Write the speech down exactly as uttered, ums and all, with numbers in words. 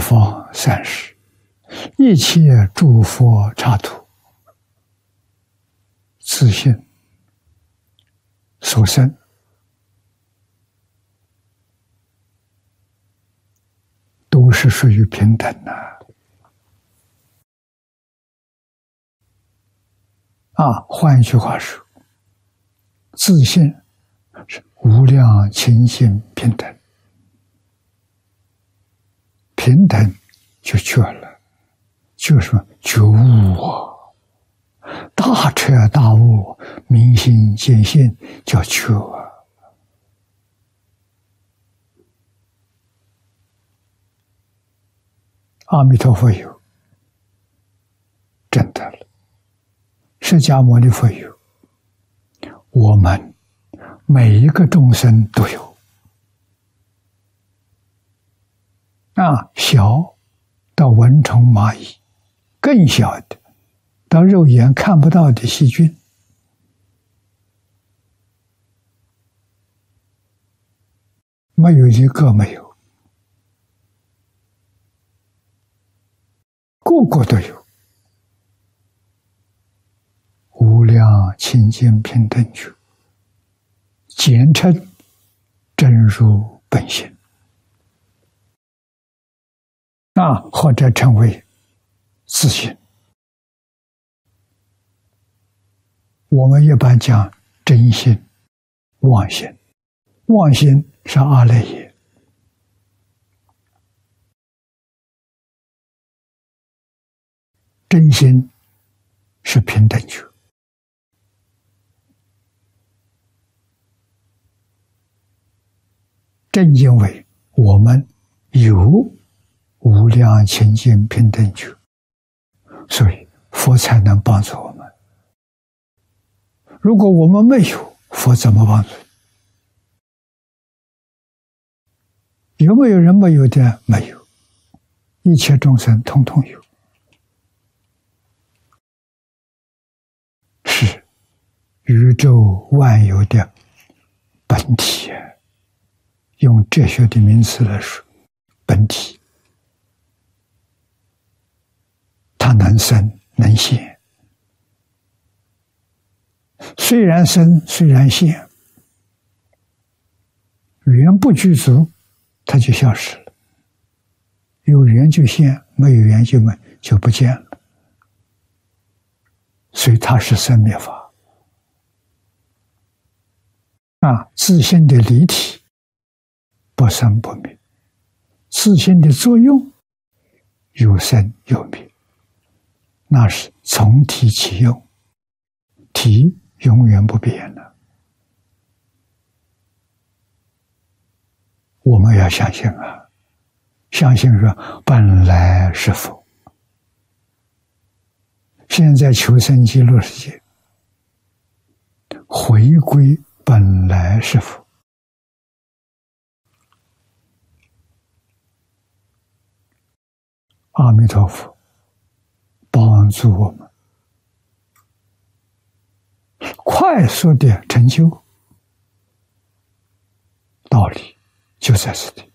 方三世，一切诸佛刹土，自性所生，都是属于平等的啊。换一句话说，自性是无量清净平等，平等就觉了，就是觉悟啊，大彻大悟，明心见性，叫觉啊。阿弥陀佛有，证得了；释迦牟尼佛有，我们每一个众生都有。啊，小到蚊虫蚂蚁，更小的到肉眼看不到的细菌，没有一个没有，个个都有。无量清净平等觉，简称真如本性啊，或者称为自性。我们一般讲真心、妄心，妄心是阿赖耶，真心是平等觉。正因为我们有无量清净平等觉，所以佛才能帮助我们。如果我们没有，佛怎么帮助？有没有人没有的？没有，一切众生统统有，是宇宙万有的本体。用哲学的名词来说，本体，它能生能现，虽然生虽然现，缘不具足，它就消失了；有缘就现，没有缘就没就不见了。所以它是生灭法啊，自性的离体。不生不灭，自性的作用有生有灭，那是从体起用，体永远不变了。我们要相信啊，相信说本来是佛，现在求生极乐世界，回归本来是佛。阿弥陀佛帮助我们快速的成就，道理就在这里。